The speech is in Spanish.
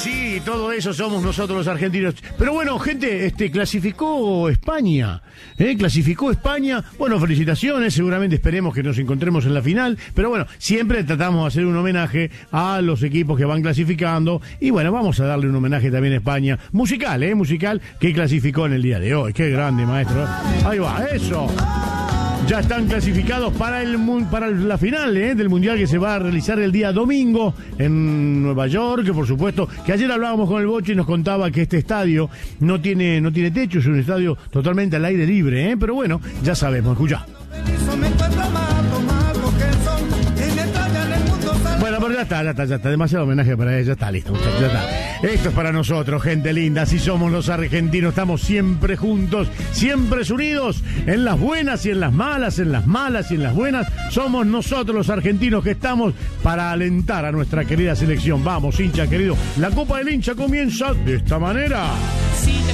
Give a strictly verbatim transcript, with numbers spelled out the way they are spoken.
Sí, todo eso somos nosotros los argentinos. Pero bueno, gente, este clasificó España, ¿eh? Clasificó España. Bueno, felicitaciones, seguramente esperemos que nos encontremos en la final. Pero bueno, siempre tratamos de hacer un homenaje a los equipos que van clasificando. Y bueno, vamos a darle un homenaje también a España. Musical, ¿eh? Musical, que clasificó en el día de hoy. Qué grande, maestro. Ahí va, eso. Ya están clasificados para el para la final ¿eh? del Mundial que se va a realizar el día domingo en Nueva York, que por supuesto, que ayer hablábamos con el Boche y nos contaba que este estadio no tiene no tiene techo, es un estadio totalmente al aire libre, ¿eh? Pero bueno, ya sabemos, escuchá. Bueno, pero ya está, ya está, ya está, demasiado homenaje para ella, ya está, listo, muchachos, ya está. Esto es para nosotros, gente linda, así somos los argentinos, estamos siempre juntos, siempre unidos, en las buenas y en las malas, en las malas y en las buenas, somos nosotros los argentinos que estamos para alentar a nuestra querida selección. Vamos, hincha querido, la Copa del Hincha comienza de esta manera.